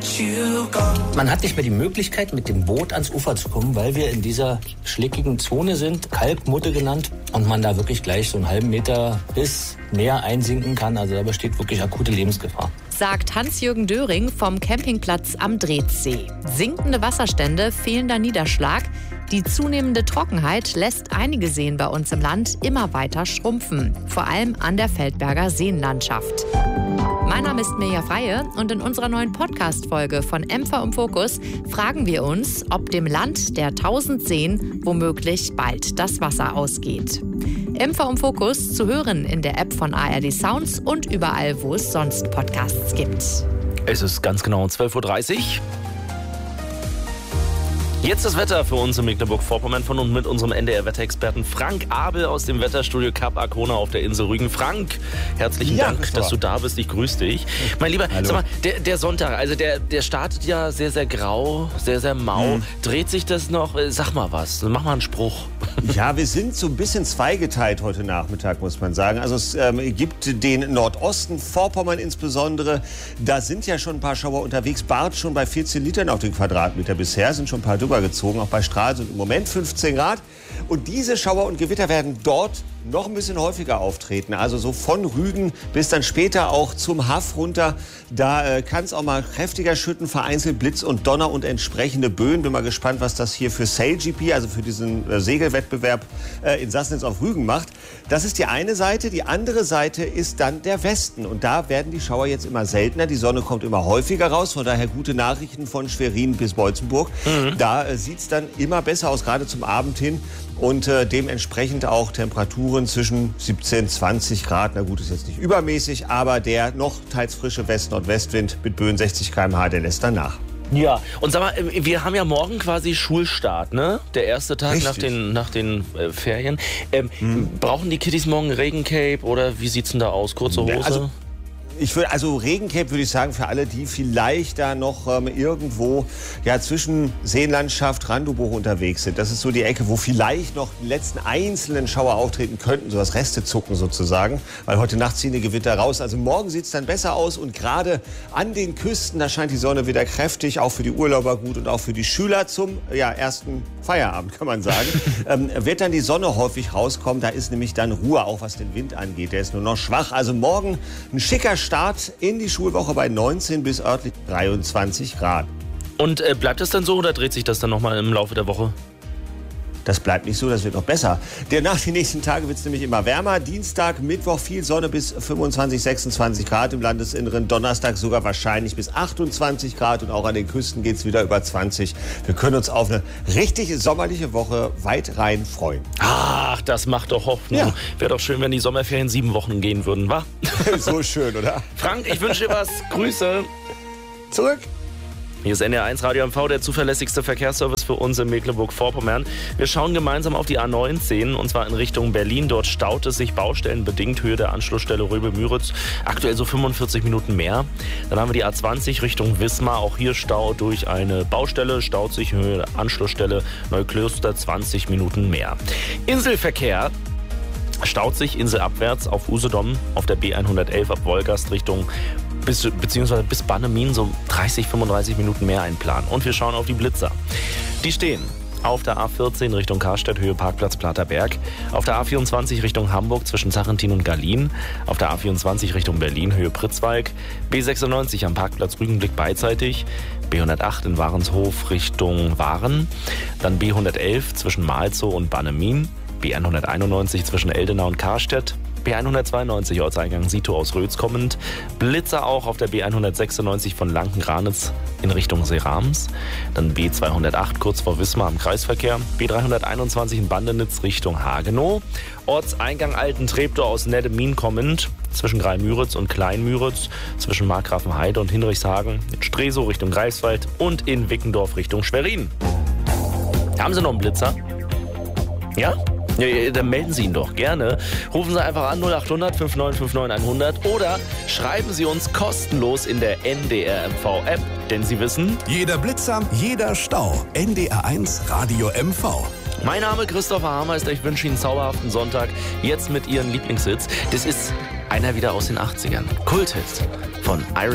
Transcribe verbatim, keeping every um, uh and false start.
Man hat nicht mehr die Möglichkeit, mit dem Boot ans Ufer zu kommen, weil wir in dieser schlickigen Zone sind, Kalkmutte genannt, und man da wirklich gleich so einen halben Meter bis mehr einsinken kann. Also da besteht wirklich akute Lebensgefahr. Sagt Hans-Jürgen Döring vom Campingplatz am Dretzsee. Sinkende Wasserstände, fehlender Niederschlag. Die zunehmende Trockenheit lässt einige Seen bei uns im Land immer weiter schrumpfen. Vor allem an der Feldberger Seenlandschaft. Mein Name ist Mirja Freie und in unserer neuen Podcast-Folge von M V im Fokus fragen wir uns, ob dem Land der tausend Seen womöglich bald das Wasser ausgeht. M V im Fokus zu hören in der App von A R D Sounds und überall, wo es sonst Podcasts gibt. Es ist ganz genau zwölf Uhr dreißig. Jetzt das Wetter für uns in Mecklenburg-Vorpommern von und mit unserem N D R-Wetterexperten Frank Abel aus dem Wetterstudio Kap Arkona auf der Insel Rügen. Frank, herzlichen ja, Dank, dass du da bist. Ich grüße dich. Mein Lieber, Hallo. sag mal, der, der Sonntag, also der, der startet ja sehr, sehr grau, sehr, sehr mau. Hm. Dreht sich das noch? Sag mal was, mach mal einen Spruch. Ja, wir sind so ein bisschen zweigeteilt heute Nachmittag, muss man sagen. Also es ähm, gibt den Nordosten, Vorpommern insbesondere. Da sind ja schon ein paar Schauer unterwegs. Barth schon bei vierzehn Litern auf den Quadratmeter bisher, sind schon ein paar drüber gezogen. Auch bei Stralsund im Moment fünfzehn Grad. Und diese Schauer und Gewitter werden dort noch ein bisschen häufiger auftreten. Also so von Rügen bis dann später auch zum Haff runter. Da äh, kann es auch mal kräftiger schütten, vereinzelt Blitz und Donner und entsprechende Böen. Bin mal gespannt, was das hier für SailGP, also für diesen äh, Segelwettbewerb äh, in Sassnitz auf Rügen macht. Das ist die eine Seite. Die andere Seite ist dann der Westen. Und da werden die Schauer jetzt immer seltener. Die Sonne kommt immer häufiger raus. Von daher gute Nachrichten von Schwerin bis Beutzenburg. Mhm. Da äh, sieht es dann immer besser aus, gerade zum Abend hin. Und äh, dementsprechend auch Temperaturen zwischen siebzehn, zwanzig Grad. Na gut, ist jetzt nicht übermäßig, aber der noch teils frische West-Nordwestwind mit Böen sechzig Kilometer pro Stunde, der lässt dann nach. Ja, und sag mal, wir haben ja morgen quasi Schulstart, ne? Der erste Tag Richtig. nach den, nach den äh, Ferien. Ähm, hm. Brauchen die Kiddies morgen ein Regencape oder wie sieht's denn da aus? Kurze Hose? Also Ich würde, also Regencape würde ich sagen, für alle, die vielleicht da noch ähm, irgendwo ja, zwischen Seenlandschaft, Randubuch unterwegs sind. Das ist so die Ecke, wo vielleicht noch die letzten einzelnen Schauer auftreten könnten, so das Restezucken sozusagen. Weil heute Nacht ziehen die Gewitter raus. Also morgen sieht es dann besser aus und gerade an den Küsten, da scheint die Sonne wieder kräftig, auch für die Urlauber gut und auch für die Schüler zum ja, ersten Feierabend, kann man sagen. ähm, wird dann die Sonne häufig rauskommen. Da ist nämlich dann Ruhe, auch was den Wind angeht. Der ist nur noch schwach. Also morgen ein schicker Start in die Schulwoche bei neunzehn bis örtlich dreiundzwanzig Grad. Und äh, bleibt das dann so oder dreht sich das dann nochmal im Laufe der Woche? Das bleibt nicht so, das wird noch besser. Nach den nächsten Tagen wird es nämlich immer wärmer. Dienstag, Mittwoch viel Sonne bis fünfundzwanzig, sechsundzwanzig Grad im Landesinneren. Donnerstag sogar wahrscheinlich bis achtundzwanzig Grad. Und auch an den Küsten geht es wieder über zwanzig. Wir können uns auf eine richtig sommerliche Woche weit rein freuen. Ach, das macht doch Hoffnung. Ja. Wäre doch schön, wenn die Sommerferien sieben Wochen gehen würden, wa? So schön, oder? Frank, ich wünsche dir was. Grüße. Zurück. Hier ist N D R eins Radio M V, der zuverlässigste Verkehrsservice für uns in Mecklenburg-Vorpommern. Wir schauen gemeinsam auf die A neunzehn und zwar in Richtung Berlin. Dort staut es sich baustellenbedingt, Höhe der Anschlussstelle Röbel-Müritz. Aktuell so fünfundvierzig Minuten mehr. Dann haben wir die A zwanzig Richtung Wismar. Auch hier Stau durch eine Baustelle. Staut sich Höhe der Anschlussstelle Neuklöster zwanzig Minuten mehr. Inselverkehr. Staut sich inselabwärts auf Usedom auf der B hundertelf ab Wolgast Richtung bis, beziehungsweise bis Bannemin so dreißig, fünfunddreißig Minuten mehr einplanen. Und wir schauen auf die Blitzer. Die stehen auf der A vierzehn Richtung Karstadt, Höhe Parkplatz Platerberg. Auf der A vierundzwanzig Richtung Hamburg zwischen Zachentin und Gallien. Auf der A vierundzwanzig Richtung Berlin, Höhe Pritzwalk. B sechsundneunzig am Parkplatz Rügenblick beidseitig. B hundertacht in Warenshof Richtung Waren. Dann B hundertelf zwischen Malzow und Bannemin. B hunderteinundneunzig zwischen Eldenau und Karstedt. B hundertzweiundneunzig Ortseingang Sito aus Rötz kommend. Blitzer auch auf der B hundertsechsundneunzig von Lanken-Granitz in Richtung Serams. Dann B zweihundertacht kurz vor Wismar im Kreisverkehr. B dreihunderteinundzwanzig in Bandenitz Richtung Hagenow. Ortseingang Alten-Treptow aus Neddemin kommend. Zwischen Greimüritz und Kleinmüritz. Zwischen Markgrafenheide und Hinrichshagen. In Stresow Richtung Greifswald. Und in Wickendorf Richtung Schwerin. Haben Sie noch einen Blitzer? Ja? Ja, dann melden Sie ihn doch gerne. Rufen Sie einfach an null acht hundert fünf neun fünf neun hundert oder schreiben Sie uns kostenlos in der N D R M V App, denn Sie wissen, jeder Blitzer, jeder Stau. N D R eins Radio M V. Mein Name ist Christopher Hameister, ich wünsche Ihnen einen zauberhaften Sonntag. Jetzt mit Ihren Lieblingshits. Das ist einer wieder aus den achtzigern. Kulthits von Iron